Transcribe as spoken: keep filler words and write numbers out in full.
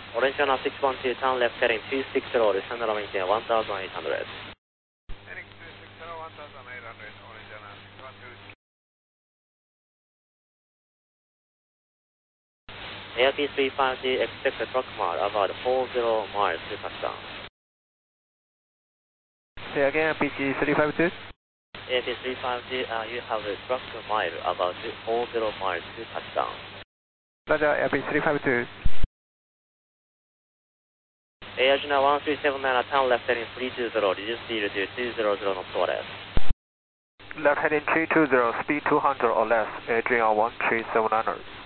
Orange channel six one two, turn left heading two six zero, descend runway maintain one thousand eight hundred. Heading two six zero, one thousand eight hundred, Orange channel six one two. A I P three five zero, expect a truck mile about forty miles to touchdown. Say again, P G three five two? A I P three five zero, uh, you have a truck mile about forty miles to touchdown. Roger, A I P three five two. A I G one three seven nine, turn left heading three two zero, reduce speed to two hundred knots or less. Left heading three two zero, speed two hundred or less, A G one three seven nine.